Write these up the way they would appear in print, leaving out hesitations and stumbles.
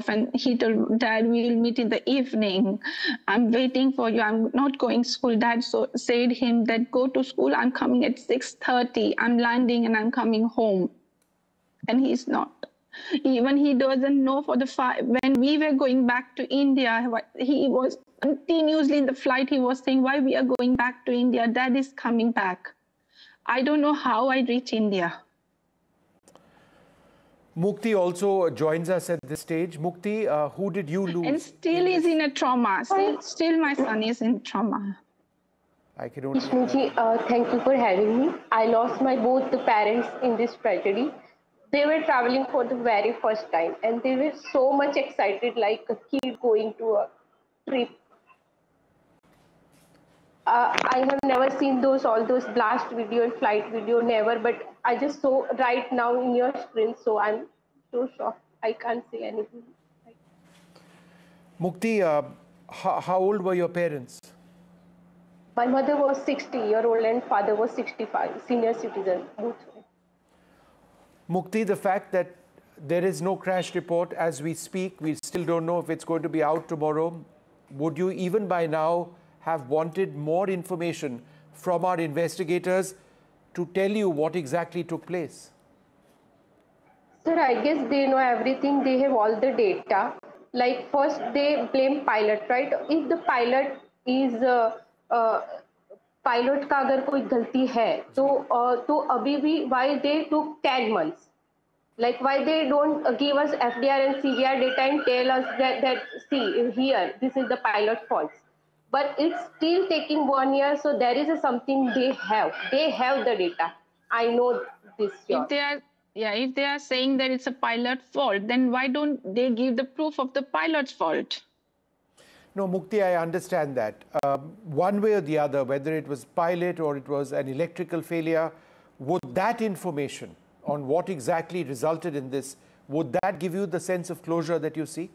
and he told, Dad, we will meet in the evening. I'm waiting for you. I'm not going to school. Dad said him that go to school. I'm coming at 6:30. I'm landing and I'm coming home. And he's not. Even he doesn't know for the when we were going back to India, he was continuously in the flight. He was saying, why we are going back to India? Dad is coming back. I don't know how I reach India. Mukti also joins us at this stage. Mukti, who did you lose? And still is in a trauma. Still my son is in trauma. I can only... Thank you for having me. I lost my both the parents in this tragedy. They were traveling for the very first time and they were so much excited like a kid going to a trip. I have never seen all those blast video and flight video, never, but I just saw right now in your screen, so I'm so shocked. I can't say anything. Mukti, how old were your parents? My mother was 60-year-old and father was 65, senior citizen, both. Mukti, the fact that there is no crash report as we speak, we still don't know if it's going to be out tomorrow. Would you even by now have wanted more information from our investigators to tell you what exactly took place? Sir, I guess they know everything. They have all the data. Like first they blame pilot, right? If the pilot is pilot का अगर कोई गलती है तो अभी भी why they took 10 months? Like why they don't give us FDR and CVR data and tell us that see here this is the pilot fault. But it's still taking 1 year, so there is something they have. They have the data. I know this. If they are saying that it's a pilot fault, then why don't they give the proof of the pilot's fault? No, Mukti, I understand that. One way or the other, whether it was pilot or it was an electrical failure, would that information on what exactly resulted in this, would that give you the sense of closure that you seek?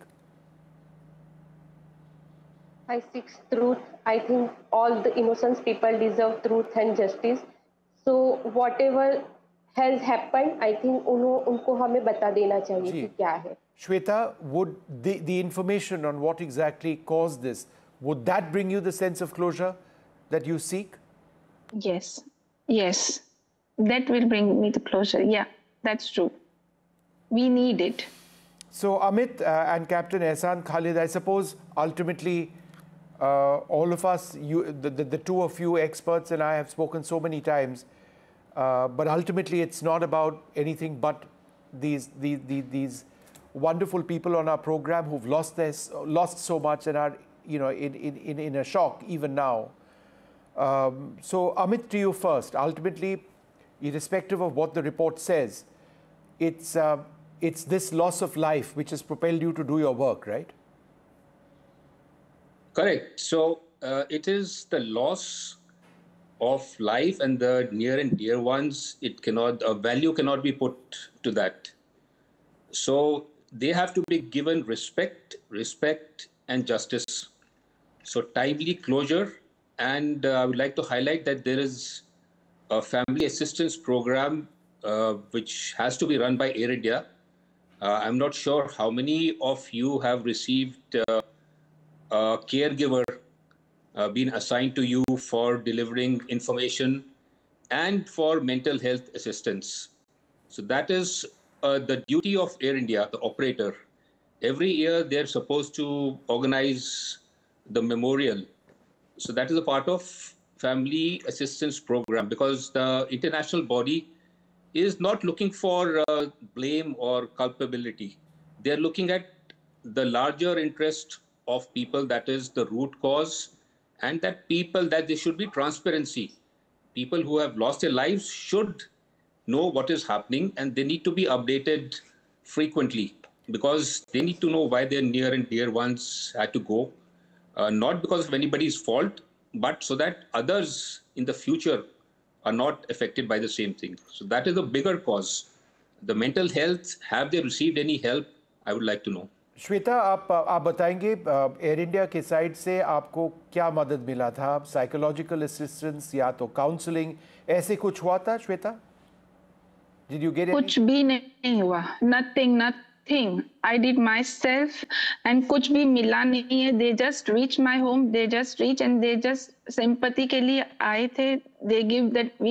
I seek truth. I think all the innocent people deserve truth and justice. So whatever has happened, I think उनको हमें बता देना चाहिए कि क्या है. Shweta, would the information on what exactly caused this, would that bring you the sense of closure that you seek? Yes, yes. That will bring me the closure. Yeah, that's true. We need it. So Amit and Captain Ehsan Khalid, I suppose ultimately all of us, the two of you experts and I have spoken so many times, but ultimately it's not about anything but these wonderful people on our program who've lost so much and are in a shock even now. So Amit, to you first. Ultimately, irrespective of what the report says, it's this loss of life which has propelled you to do your work, right? Correct. So it is the loss of life and the near and dear ones. It cannot, a value cannot be put to that. So they have to be given respect and justice. So timely closure. And I would like to highlight that there is a family assistance program which has to be run by Air India. I'm not sure how many of you have received a caregiver been assigned to you for delivering information and for mental health assistance. So that is the duty of Air India, the operator. Every year they're supposed to organize the memorial. So that is a part of family assistance program, because the international body is not looking for blame or culpability. They're looking at the larger interest of people, that is the root cause, and that there should be transparency. People who have lost their lives should know what is happening, and they need to be updated frequently, because they need to know why their near and dear ones had to go, not because of anybody's fault, but so that others in the future are not affected by the same thing. So that is the bigger cause. The mental health, have they received any help? I would like to know. Shweta, आप बताएंगे air India के side से आपको क्या मदद मिला था? Psychological assistance या तो काउंसलिंग, ऐसे कुछ हुआ था श्वेता? Did you get कुछ भी नहीं हुआ. Nothing, nothing. I did myself, and कुछ भी मिला नहीं है. They just reach my home. They just reach and they just sympathy के लिए आए थे. They give that